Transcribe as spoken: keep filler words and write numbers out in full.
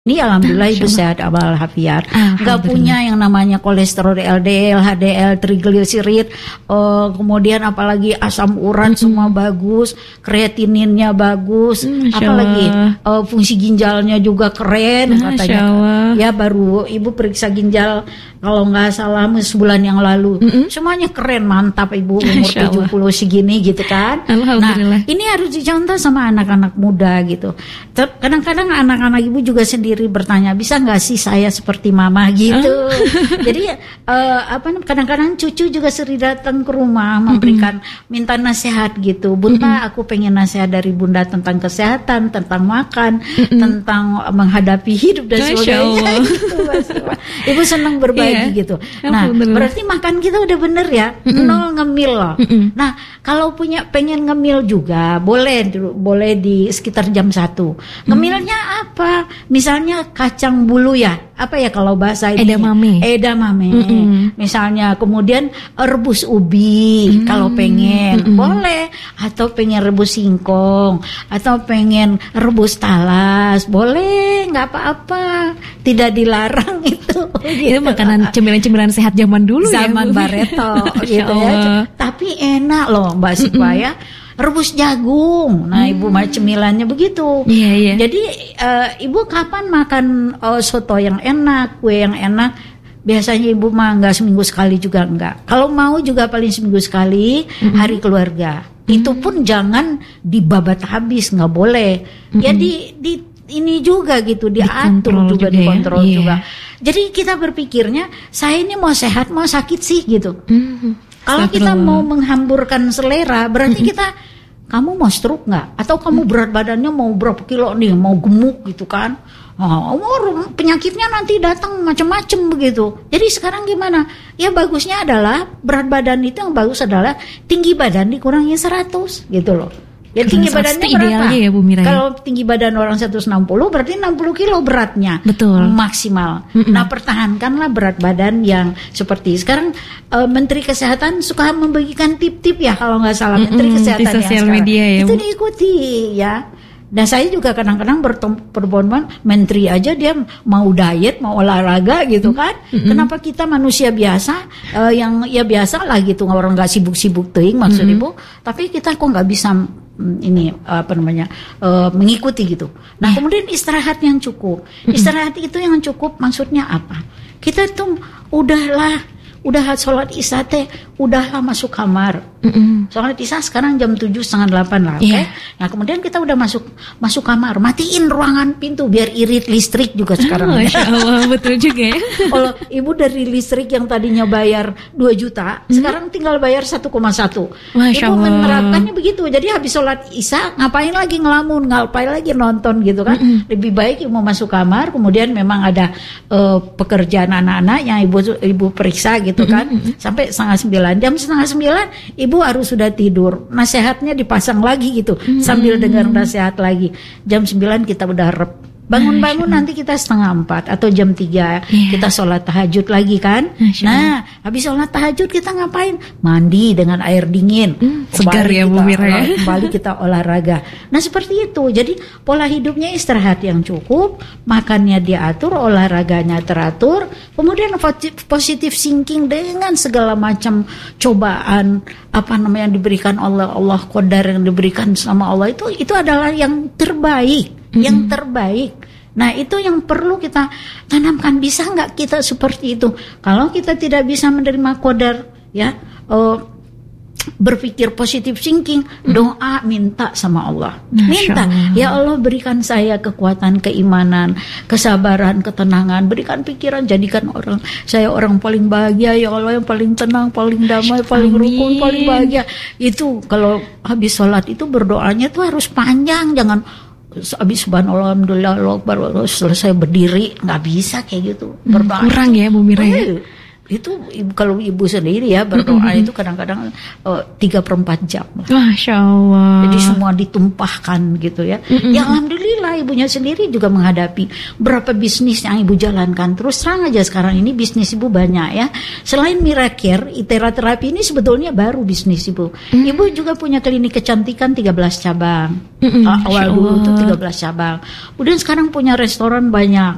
Ini alhamdulillah ibu sehat walafiat, nggak punya yang namanya kolesterol L D L, H D L, trigliserid, uh, kemudian apalagi asam urat mm-hmm. semua bagus, kreatininnya bagus, mm, apalagi uh, fungsi ginjalnya juga keren katanya. Ya baru ibu periksa ginjal kalau nggak salah sebulan yang lalu, mm-hmm. semuanya keren, mantap ibu, umur tujuh puluh segini gitu kan. Nah ini harus dicontoh sama anak-anak muda gitu. Kadang-kadang anak-anak ibu juga sendiri bertanya, bisa nggak sih saya seperti mama gitu. Huh? Jadi uh, apa kadang-kadang cucu juga sering datang ke rumah memberikan mm-hmm. minta nasihat gitu. Bunda, mm-hmm. aku pengen nasihat dari bunda tentang kesehatan, tentang makan, mm-hmm. tentang menghadapi hidup dan sebagainya. Gitu, ibu senang berbagi yeah. gitu. Nah, berarti makan kita udah bener ya, mm-hmm. nol ngemil loh. Mm-hmm. Nah, kalau punya pengen ngemil juga boleh, boleh di sekitar jam satu. Ngemilnya mm-hmm. apa? Misalnya kacang bulu ya, apa ya kalau bahasa ini? Edamame. Edamame. Mm-hmm. Misalnya kemudian rebus ubi mm-hmm. kalau pengen, mm-hmm. boleh. Atau pengen rebus singkong, atau pengen rebus talas, boleh, nggak apa-apa. Tidak dilarang itu. Itu gitu. Makanan cemilan-cemilan sehat zaman dulu zaman ya. Zaman Barreto gitu ya. Tapi enak loh Mbak Sitwa ya. Rebus jagung, nah hmm. ibu cemilannya begitu. Iya, iya. Jadi uh, ibu kapan makan uh, soto yang enak, kue yang enak? Biasanya ibu mah nggak seminggu sekali juga enggak. Kalau mau juga paling seminggu sekali hmm. hari keluarga. Hmm. Itu pun jangan dibabat habis, nggak boleh. Hmm. Ya di, di ini juga gitu diatur dikontrol juga, juga dikontrol ya? juga. Yeah. Jadi kita berpikirnya saya ini mau sehat mau sakit sih gitu. Hmm. Kalau kita mau menghamburkan selera, berarti mm-hmm. kita, kamu mau stroke nggak? Atau kamu berat badannya mau berapa kilo nih, mau gemuk gitu kan? Oh, penyakitnya nanti datang macam-macam begitu. Jadi sekarang gimana? Ya bagusnya adalah berat badan itu yang bagus adalah tinggi badan dikurangi seratus gitu loh. Ya tinggi badannya berapa? Ya, Bu Mira, kalau tinggi badan orang seratus enam puluh berarti enam puluh kilo beratnya. Betul. Maksimal. Mm-mm. Nah, pertahankanlah berat badan yang seperti sekarang uh, Menteri Kesehatan suka membagikan tip-tip ya kalau nggak salah. Mm-mm. Menteri Kesehatan di sosial yang media ya, itu diikuti ya. Dan saya juga kadang-kadang berteman menteri aja dia mau diet, mau olahraga gitu kan. Mm-hmm. Kenapa kita manusia biasa uh, yang ya biasa lah gitu, orang nggak sibuk-sibuk ting maksud mm-hmm. ibu. Tapi kita kok nggak bisa ini apa namanya uh, mengikuti gitu. Nah yeah. kemudian istirahat yang cukup. Mm-hmm. Istirahat itu yang cukup maksudnya apa? Kita tuh udahlah. Udah sholat isya teh, udahlah masuk kamar. Mm-mm. Sholat isya sekarang jam tujuh setengah delapan lah, oke? Okay? Yeah. Nah kemudian kita udah masuk masuk kamar, matiin ruangan pintu biar irit listrik juga sekarang. Oh, Masya Allah, betul juga ya. Kalau ibu dari listrik yang tadinya bayar dua juta, mm-hmm. sekarang tinggal bayar satu koma satu. Ibu menerapkannya begitu. Jadi habis sholat isya ngapain lagi ngelamun, ngapain lagi nonton gitu kan? Mm-hmm. Lebih baik ibu masuk kamar, kemudian memang ada uh, pekerjaan anak-anak yang ibu ibu periksa gitu. gitu kan mm-hmm. sampai setengah sembilan jam setengah sembilan ibu harus sudah tidur, nasihatnya dipasang lagi gitu mm-hmm. sambil dengar nasihat lagi. Jam sembilan kita udah rep, bangun-bangun nanti kita setengah empat atau jam tiga yeah. kita sholat tahajud lagi kan. Masya nah habis sholat tahajud kita ngapain? Mandi dengan air dingin, mm, segar ya Bu Mira ya. Kembali kita olahraga. Nah seperti itu. Jadi pola hidupnya istirahat yang cukup, makannya diatur, olahraganya teratur, kemudian positive thinking dengan segala macam cobaan apa namanya yang diberikan Allah, Allah qadar yang diberikan sama Allah itu itu adalah yang terbaik. Mm-hmm. Yang terbaik. Nah itu yang perlu kita tanamkan. Bisa nggak kita seperti itu? Kalau kita tidak bisa menerima qadar, ya uh, berpikir positive thinking, mm-hmm. doa minta sama Allah. Masya minta, Allah. Ya Allah berikan saya kekuatan keimanan, kesabaran, ketenangan, berikan pikiran, jadikan orang saya orang paling bahagia, ya Allah yang paling tenang, paling damai, paling rukun, paling bahagia. Itu kalau habis sholat itu berdoanya tuh harus panjang, jangan habis subhanallah alhamdulillah baru selesai berdiri, nggak bisa kayak gitu berdoa. Kurang ya Bu Mira ya. Itu ibu, kalau ibu sendiri ya berdoa mm-hmm. itu kadang-kadang tiga per empat jam lah. Masya Allah. Jadi semua ditumpahkan gitu ya. Mm-hmm. Ya alhamdulillah ibunya sendiri juga menghadapi berapa bisnis yang ibu jalankan. Terus terang aja sekarang ini bisnis ibu banyak ya. Selain Miracare, Itera Terapi ini sebetulnya baru bisnis ibu. Mm-hmm. Ibu juga punya klinik kecantikan tiga belas cabang. Mm-hmm. Awal dulu itu tiga belas cabang. Kemudian sekarang punya restoran banyak.